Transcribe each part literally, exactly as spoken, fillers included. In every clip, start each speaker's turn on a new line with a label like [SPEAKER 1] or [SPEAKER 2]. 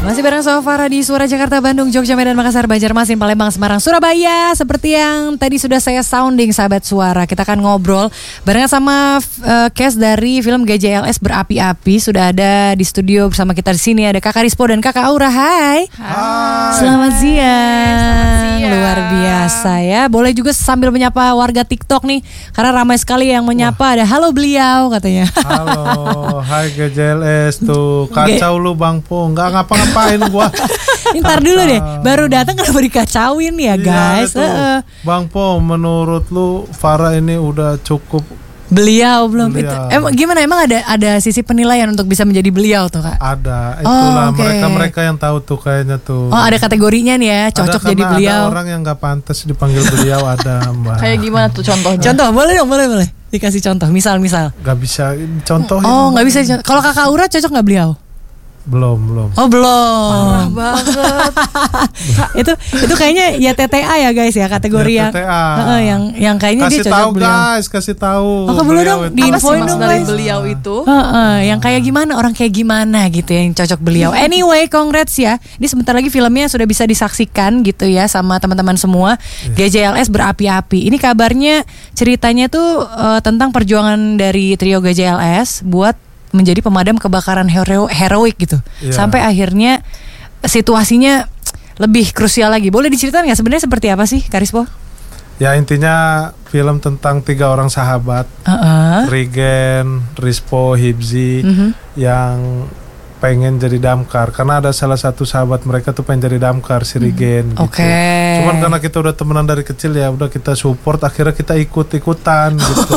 [SPEAKER 1] Masih bareng Sofara di Suara Jakarta, Bandung, Jogja, Medan, Makassar, Banjarmasin, Palembang, Semarang, Surabaya. Seperti yang tadi sudah saya sounding, sahabat suara, kita akan ngobrol barengan sama uh, cast dari film G J L S Berapi-Api. Sudah ada di studio bersama kita di sini ada Kakak Rispo dan Kakak Aura. Hai.
[SPEAKER 2] Hai.
[SPEAKER 1] Selamat siang.
[SPEAKER 2] Selamat siang.
[SPEAKER 1] Luar biasa ya. Boleh juga sambil menyapa warga TikTok nih, karena ramai sekali yang menyapa. Wah. Ada halo beliau katanya.
[SPEAKER 2] Halo, hai G J L S tuh. Kacau lu Bang Po, nggak ngapa-ngapain gua.
[SPEAKER 1] Ntar dulu deh, baru datang kenapa dikacauin ya guys?
[SPEAKER 2] Iya, Bang Po, menurut lu Farah ini udah cukup?
[SPEAKER 1] Beliau belum.
[SPEAKER 2] Beliau.
[SPEAKER 1] Itu, emang gimana? Emang ada ada sisi penilaian untuk bisa menjadi beliau tuh Kak?
[SPEAKER 2] Ada, itulah
[SPEAKER 1] oh, okay.
[SPEAKER 2] mereka-mereka yang tahu tuh kayaknya tuh.
[SPEAKER 1] Oh, ada kategorinya nih ya, cocok
[SPEAKER 2] ada,
[SPEAKER 1] jadi beliau.
[SPEAKER 2] Ada orang yang nggak pantas dipanggil beliau ada Mbak.
[SPEAKER 3] Kayak gimana tuh contohnya?
[SPEAKER 1] Contoh, boleh dong, boleh boleh. Dikasih contoh, misal-misal.
[SPEAKER 2] Gak bisa contohin.
[SPEAKER 1] Oh, nggak bisa. Kalau Kakak Aura cocok nggak beliau?
[SPEAKER 2] Belum, belum.
[SPEAKER 1] Oh, belum.
[SPEAKER 3] Parah banget.
[SPEAKER 1] itu itu kayaknya ya T T A ya guys ya, kategori
[SPEAKER 2] ya,
[SPEAKER 1] yang
[SPEAKER 2] T T A.
[SPEAKER 1] uh, yang yang kayaknya
[SPEAKER 2] kasih
[SPEAKER 1] dia cocok
[SPEAKER 2] tahu
[SPEAKER 1] beliau.
[SPEAKER 2] guys, kasih tahu.
[SPEAKER 1] Oh, boleh dong diinfoin dong
[SPEAKER 3] dari
[SPEAKER 1] guys.
[SPEAKER 3] Beliau itu.
[SPEAKER 1] Uh, uh, yang kayak gimana, orang kayak gimana gitu yang cocok beliau. Anyway, congrats ya. Ini sebentar lagi filmnya sudah bisa disaksikan gitu ya sama teman-teman semua. Yeah. G J L S Berapi-Api. Ini kabarnya ceritanya tuh uh, tentang perjuangan dari trio G J L S buat menjadi pemadam kebakaran hero heroik gitu. Yeah. Sampai akhirnya situasinya lebih krusial lagi. Boleh diceritain nggak sebenarnya seperti apa sih, Kak Rispo?
[SPEAKER 2] Ya intinya film tentang tiga orang sahabat,
[SPEAKER 1] uh-uh.
[SPEAKER 2] Rigen, Rispo, Hibzi,
[SPEAKER 1] uh-huh. yang
[SPEAKER 2] pengen jadi damkar. Karena ada salah satu sahabat mereka tuh pengen jadi damkar, si Rigen.
[SPEAKER 1] uh-huh.
[SPEAKER 2] gitu.
[SPEAKER 1] Oke. Okay.
[SPEAKER 2] Cuman karena kita udah temenan dari kecil ya, udah kita support, akhirnya kita ikut-ikutan gitu.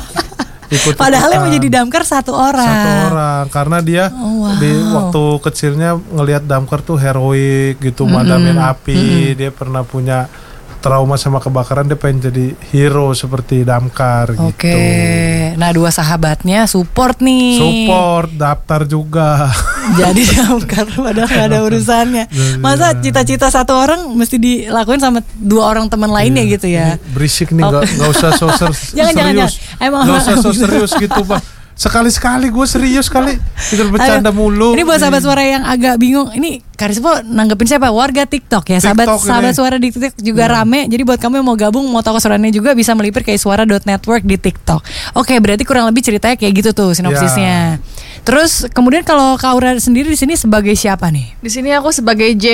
[SPEAKER 2] Ikut
[SPEAKER 1] Padahal yang menjadi damkar satu orang.
[SPEAKER 2] Satu orang, karena dia
[SPEAKER 1] oh, wow.
[SPEAKER 2] di waktu kecilnya ngelihat damkar tuh heroik gitu, mm-hmm. madamin api. Mm-hmm. Dia pernah punya trauma sama kebakaran, dia pengen jadi hero seperti damkar.
[SPEAKER 1] Oke.
[SPEAKER 2] gitu.
[SPEAKER 1] Nah, dua sahabatnya support nih.
[SPEAKER 2] Support, daftar juga.
[SPEAKER 1] Jadi damkar padahal gak ada urusannya. Masa cita-cita satu orang mesti dilakuin sama dua orang teman lainnya iya. gitu ya.
[SPEAKER 2] Ini berisik nih, okay. gak, gak usah so serius.
[SPEAKER 1] Jangan, jangan, jangan. Emang
[SPEAKER 2] gak usah so serius gitu Bang. Sekali-sekali gue serius kali, kita bercanda Aduh, mulu.
[SPEAKER 1] Ini buat sahabat suara yang agak bingung. Ini Karispo nanggepin siapa? Warga TikTok ya. Sahabat TikTok sahabat suara di TikTok juga yeah. rame. Jadi buat kamu yang mau gabung, mau tahu keseruannya juga bisa melipir kayak suara dot network di TikTok. Oke, berarti kurang lebih ceritanya kayak gitu tuh sinopsisnya. Yeah. Terus kemudian kalau Kak Aura sendiri di sini sebagai siapa nih?
[SPEAKER 3] Di sini aku sebagai J.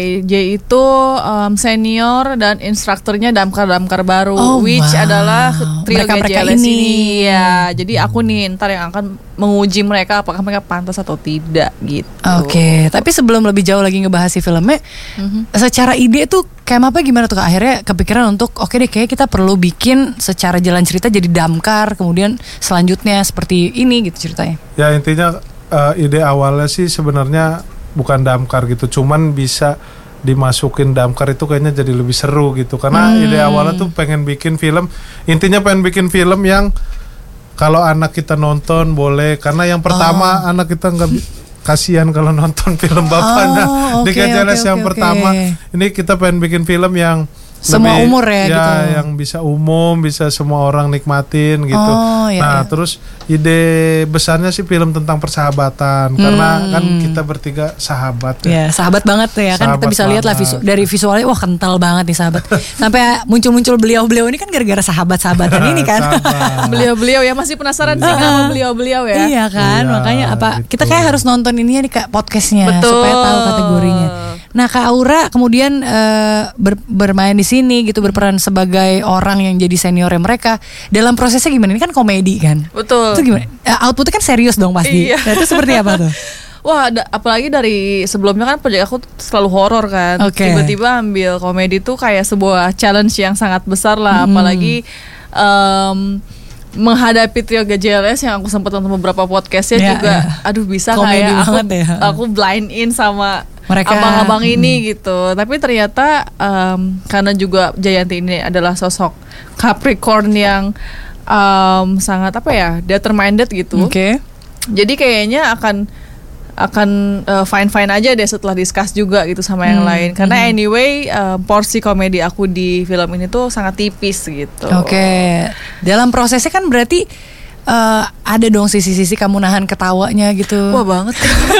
[SPEAKER 3] J itu um, senior dan instrukturnya damkar-damkar baru,
[SPEAKER 1] oh,
[SPEAKER 3] which
[SPEAKER 1] wow.
[SPEAKER 3] adalah trio G J L S ini. ini. Ya, jadi aku nih ntar yang akan menguji mereka apakah mereka pantas atau tidak gitu.
[SPEAKER 1] Oke, okay. Tapi sebelum lebih jauh lagi ngebahas si filmnya, mm-hmm. secara ide tuh kayak apa gimana tuh Kak? Akhirnya kepikiran untuk oke okay deh kayak kita perlu bikin secara jalan cerita jadi damkar, kemudian selanjutnya seperti ini gitu ceritanya.
[SPEAKER 2] Ya intinya uh, ide awalnya sih sebenarnya bukan damkar gitu, cuman bisa dimasukin damkar itu kayaknya jadi lebih seru gitu. Karena hmm. ide awalnya tuh pengen bikin film, intinya pengen bikin film yang kalau anak kita nonton boleh, karena yang pertama oh. anak kita nggak kasihan kalau nonton film bapaknya. Oh, okay, di G J L S okay, yang okay, pertama okay. Ini kita pengen bikin film yang
[SPEAKER 1] semua
[SPEAKER 2] lebih,
[SPEAKER 1] umur ya, ya gitu.
[SPEAKER 2] Yang bisa umum, bisa semua orang nikmatin gitu.
[SPEAKER 1] Oh, iya,
[SPEAKER 2] nah,
[SPEAKER 1] iya.
[SPEAKER 2] terus ide besarnya sih film tentang persahabatan, hmm. karena kan kita bertiga sahabat.
[SPEAKER 1] Ya, ya sahabat banget tuh ya. Kan kita bisa lihat lah visu, dari visualnya, wah kental banget nih sahabat. Sampai muncul-muncul beliau-beliau ini kan gara-gara sahabat-sahabatan ini kan.
[SPEAKER 3] Beliau-beliau ya masih penasaran sih sama beliau-beliau ya.
[SPEAKER 1] Iya kan, iya, makanya apa gitu. Kita kayak harus nonton ini ya di Kak podcastnya.
[SPEAKER 3] Betul.
[SPEAKER 1] Supaya tahu kategorinya. Nah, Kak Aura kemudian uh, ber, bermain di sini gitu, berperan sebagai orang yang jadi seniornya mereka. Dalam prosesnya gimana? Ini kan komedi kan?
[SPEAKER 3] Betul.
[SPEAKER 1] Itu gimana? Uh, outputnya kan serius dong pasti.
[SPEAKER 3] Iya.
[SPEAKER 1] Nah, itu seperti apa tuh?
[SPEAKER 3] Wah, da, apalagi dari sebelumnya kan proyek aku selalu horor kan.
[SPEAKER 1] Okay.
[SPEAKER 3] Tiba-tiba ambil komedi tuh kayak sebuah challenge yang sangat besar lah. Hmm. Apalagi um, menghadapi trio G J L S yang aku sempat nonton beberapa podcastnya yeah, juga. Yeah. Aduh bisa kayak aku, ya. aku blind in sama mereka, abang-abang hmm. ini gitu. Tapi ternyata um, karena juga Jayanti ini adalah sosok Capricorn yang um, sangat apa ya, determined gitu.
[SPEAKER 1] Oke. Okay.
[SPEAKER 3] Jadi kayaknya akan akan uh, fine-fine aja deh setelah discuss juga gitu sama yang hmm. lain. Karena anyway uh, porsi komedi aku di film ini tuh sangat tipis gitu.
[SPEAKER 1] Oke. Okay. Dalam prosesnya kan berarti uh, ada dong sisi-sisi kamu nahan ketawanya gitu.
[SPEAKER 3] Wah banget.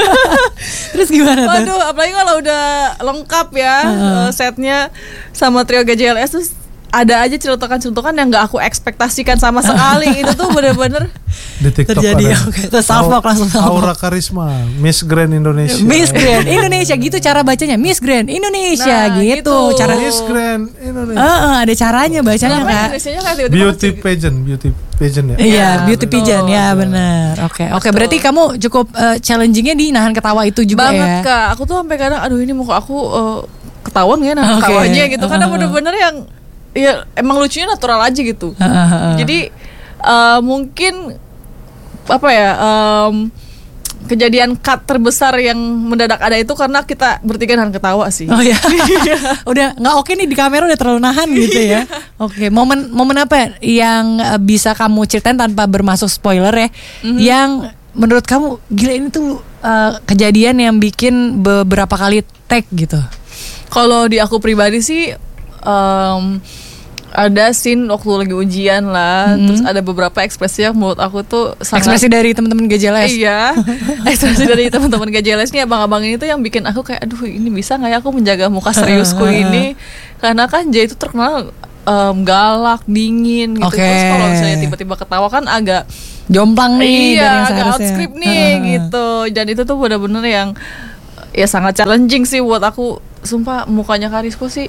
[SPEAKER 1] Terus gimana tuh?
[SPEAKER 3] Waduh, apalagi kalau udah lengkap ya uh-huh. setnya sama trio G J L S, terus ada aja celutukan-celutukan yang gak aku ekspektasikan sama sekali. Itu tuh bener-bener
[SPEAKER 2] di TikTok
[SPEAKER 1] terjadi.
[SPEAKER 2] ada.
[SPEAKER 1] Oke, terus salvok langsung salvok.
[SPEAKER 2] Aura Karisma, Miss Grand Indonesia.
[SPEAKER 1] Miss Grand Indonesia gitu cara bacanya. Miss Grand Indonesia
[SPEAKER 3] nah,
[SPEAKER 1] gitu.
[SPEAKER 3] gitu.
[SPEAKER 1] Cara
[SPEAKER 2] Miss Grand Indonesia.
[SPEAKER 1] Uh, uh, ada caranya bacanya Kak.
[SPEAKER 2] Beauty pageant, beauty pageant ya.
[SPEAKER 1] Iya, ya, beauty pageant ya benar. Oke, okay. oke okay, berarti kamu cukup uh, challengingnya di nahan ketawa itu juga
[SPEAKER 3] banget,
[SPEAKER 1] ya.
[SPEAKER 3] Kak. Aku tuh sampai kadang aduh ini muka aku uh, ketawa nggak ya nahan okay. ketawanya gitu. Karena uh, bener-bener yang ya emang lucunya natural aja gitu. Uh, uh, uh. Jadi uh, mungkin apa ya um, kejadian cut terbesar yang mendadak ada itu karena kita bertiga nahan ketawa sih.
[SPEAKER 1] Oh ya. Udah nggak oke nih di kamera udah terlalu nahan gitu ya. Oke, okay. momen momen apa yang bisa kamu ceritain tanpa bermasuk spoiler ya? Mm-hmm. Yang menurut kamu gila ini tuh uh, kejadian yang bikin beberapa kali take gitu.
[SPEAKER 3] Kalau di aku pribadi sih Um, ada scene waktu lagi ujian lah, mm-hmm. terus ada beberapa ekspresi yang menurut aku tuh sangat,
[SPEAKER 1] ekspresi dari teman-teman G J L S.
[SPEAKER 3] Iya, ekspresi dari teman-teman G J L S nih abang-abang ini tuh yang bikin aku kayak aduh ini bisa nggak ya aku menjaga muka seriusku ini, karena kan J itu terkenal um, galak, dingin gitu. Okay. Terus kalau misalnya tiba-tiba ketawa kan agak
[SPEAKER 1] jomplang nih,
[SPEAKER 3] iya, agak out script nih gitu. Dan itu tuh benar-benar yang ya sangat challenging sih buat aku. Sumpah mukanya Karispo sih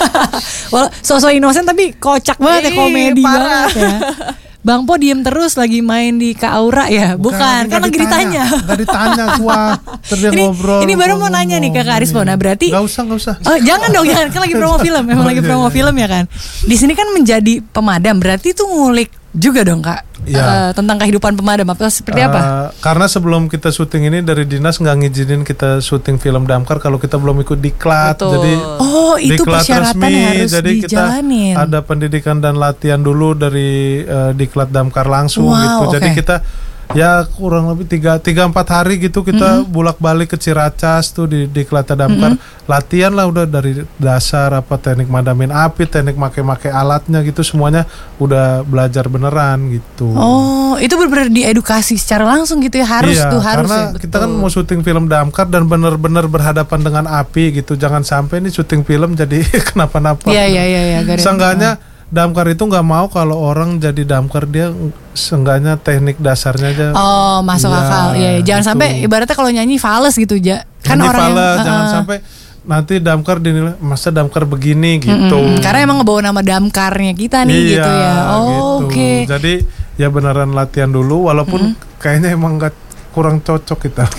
[SPEAKER 1] well, sosok inosen tapi kocak banget ya, komedi banget ya. Bang Po diem terus lagi main di Kak Aura ya? Bukan, bukan kan lagi ditanya.
[SPEAKER 2] Gak ditanya gua, terus dia
[SPEAKER 1] ini,
[SPEAKER 2] ngobrol.
[SPEAKER 1] Ini baru mau nanya nih ke Kak Karispo. Nah berarti
[SPEAKER 2] Gak usah, gak usah.
[SPEAKER 1] Oh jangan dong, jangan, kan lagi promo film. Memang lagi promo film ya kan. Di sini kan menjadi pemadam, berarti tuh ngulik juga dong Kak ya. uh, tentang kehidupan pemadam apa seperti uh, apa?
[SPEAKER 2] Karena sebelum kita syuting ini dari dinas nggak ngizinin kita syuting film damkar kalau kita belum ikut diklat. Betul. Jadi
[SPEAKER 1] oh itu persyaratan
[SPEAKER 2] resmi,
[SPEAKER 1] harus
[SPEAKER 2] jadi
[SPEAKER 1] dijalanin.
[SPEAKER 2] Kita ada pendidikan dan latihan dulu dari uh, diklat damkar langsung
[SPEAKER 1] wow,
[SPEAKER 2] gitu.
[SPEAKER 1] Okay.
[SPEAKER 2] Jadi kita ya kurang lebih tiga tiga empat hari gitu kita mm-hmm. bolak balik ke Ciracas tuh di di Kelata Damkar mm-hmm. latihan lah udah dari dasar apa teknik madamin api, teknik make-make alatnya gitu semuanya udah belajar beneran gitu.
[SPEAKER 1] Oh itu benar-benar diedukasi secara langsung gitu ya harus
[SPEAKER 2] iya,
[SPEAKER 1] tuh harus
[SPEAKER 2] karena
[SPEAKER 1] ya,
[SPEAKER 2] kita kan mau syuting film damkar dan bener-bener berhadapan dengan api gitu, jangan sampai nih syuting film jadi kenapa-napa.
[SPEAKER 1] Iya iya iya. Ya,
[SPEAKER 2] seenggaknya damkar itu nggak mau kalau orang jadi damkar dia seenggaknya teknik dasarnya aja.
[SPEAKER 1] Oh masuk ya, akal. Ya, jangan gitu. Sampai ibaratnya kalau nyanyi fales gitu ja. Kan
[SPEAKER 2] nyanyi
[SPEAKER 1] orang
[SPEAKER 2] fales,
[SPEAKER 1] yang,
[SPEAKER 2] jangan
[SPEAKER 1] uh,
[SPEAKER 2] sampai nanti damkar dinilai masa damkar begini gitu.
[SPEAKER 1] Mm-mm. Karena emang ngebawa nama damkarnya kita nih iya, gitu ya. Oh, gitu. Oke. Okay.
[SPEAKER 2] Jadi ya beneran latihan dulu walaupun mm-hmm. kayaknya emang nggak kurang cocok kita.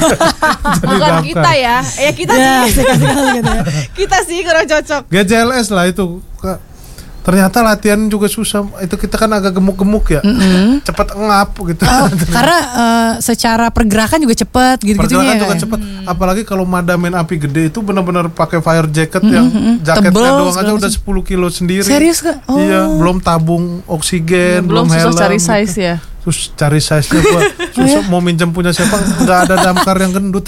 [SPEAKER 3] Bukan damkar. Kita ya. Ya kita yeah, sih. Kita sih kurang cocok.
[SPEAKER 2] G J L S lah itu. Ternyata latihan juga susah. Itu kita kan agak gemuk-gemuk ya. Mm-hmm. Cepat ngap gitu.
[SPEAKER 1] Oh, karena uh, secara pergerakan juga cepat gitu-gitu ya.
[SPEAKER 2] Pergerakan juga cepat. Hmm. Apalagi kalau madamin api gede itu benar-benar pakai fire jacket mm-hmm. yang jaketnya tebel, doang aja udah sepuluh kilo sendiri.
[SPEAKER 1] Serius Kak? Oh.
[SPEAKER 2] Iya, belum tabung oksigen, belum,
[SPEAKER 3] belum
[SPEAKER 2] helm.
[SPEAKER 3] Belum susah cari size gitu. Ya.
[SPEAKER 2] Terus cari size-nya gua susah mau minjem punya siapa, nggak ada damkar yang gendut.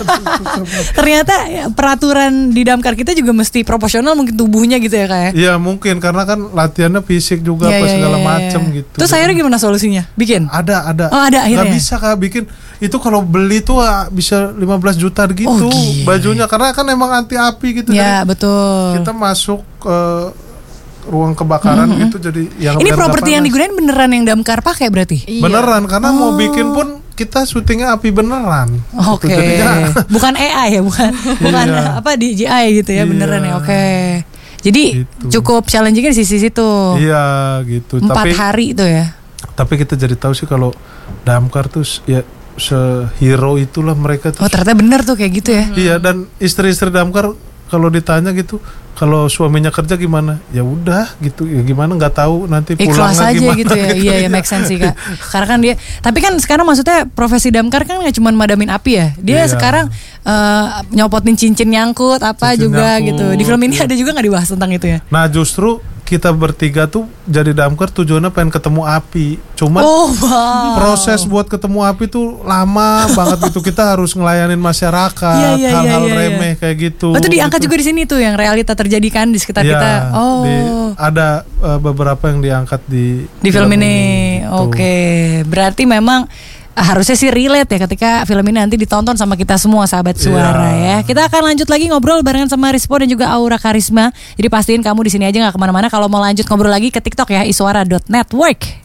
[SPEAKER 1] Ternyata ya, peraturan di damkar kita juga mesti proporsional mungkin tubuhnya gitu ya Kak ya.
[SPEAKER 2] Iya mungkin karena kan latihannya fisik juga ya, apa ya, segala ya, macam ya. Gitu.
[SPEAKER 1] Terus akhirnya gimana solusinya? Bikin?
[SPEAKER 2] Ada ada.
[SPEAKER 1] Oh ada akhirnya.
[SPEAKER 2] Gak bisa Kak bikin. Itu kalau beli tuh bisa lima belas juta gitu oh, bajunya karena kan emang anti api gitu.
[SPEAKER 1] Ya betul.
[SPEAKER 2] Kita masuk uh, ruang kebakaran mm-hmm. gitu jadi yang
[SPEAKER 1] ini properti yang digunain beneran yang damkar pakai berarti
[SPEAKER 2] iya. Beneran karena oh. mau bikin pun kita syutingnya api beneran.
[SPEAKER 1] Oke okay. Gitu, bukan A I ya bukan bukan
[SPEAKER 2] iya.
[SPEAKER 1] apa D J I gitu ya iya. Beneran ya oke okay. Jadi gitu. Cukup challengingnya di sisi situ
[SPEAKER 2] iya gitu
[SPEAKER 1] empat
[SPEAKER 2] tapi,
[SPEAKER 1] hari itu ya
[SPEAKER 2] tapi kita jadi tahu sih kalau damkar tuh ya sehero itulah mereka tuh.
[SPEAKER 1] Oh ternyata bener tuh kayak gitu ya
[SPEAKER 2] hmm. Iya dan istri-istri damkar kalau ditanya gitu kalau suaminya kerja gimana ya udah gitu ya gimana nggak tahu nanti pulangnya
[SPEAKER 1] gimana
[SPEAKER 2] gimana
[SPEAKER 1] gitu ya iya ya make sense sih Kak karena kan dia tapi kan sekarang maksudnya profesi damkar kan nggak cuma madamin api ya dia iya. Sekarang uh, nyopotin cincin nyangkut apa cincin juga nyangkut, gitu di film ini iya. Ada juga nggak dibahas tentang itu ya
[SPEAKER 2] nah justru kita bertiga tuh jadi damkar tujuannya pengen ketemu api. Cuman
[SPEAKER 1] oh, wow.
[SPEAKER 2] proses buat ketemu api tuh lama banget gitu. Kita harus ngelayanin masyarakat,
[SPEAKER 1] yeah, yeah,
[SPEAKER 2] hal-hal
[SPEAKER 1] yeah, yeah,
[SPEAKER 2] remeh
[SPEAKER 1] yeah.
[SPEAKER 2] kayak gitu.
[SPEAKER 1] Oh, itu diangkat
[SPEAKER 2] gitu.
[SPEAKER 1] juga di sini tuh yang realita terjadi kan di sekitar
[SPEAKER 2] yeah,
[SPEAKER 1] kita. Oh.
[SPEAKER 2] Di, ada uh, beberapa yang diangkat di
[SPEAKER 1] di film, film ini. Oke, berarti memang harusnya sih relate ya ketika film ini nanti ditonton sama kita semua sahabat suara yeah. ya. Kita akan lanjut lagi ngobrol barengan sama Rispo dan juga Aura Karisma. Jadi pastiin kamu di sini aja nggak kemana-mana. Kalau mau lanjut ngobrol lagi ke TikTok ya, iswara dot network.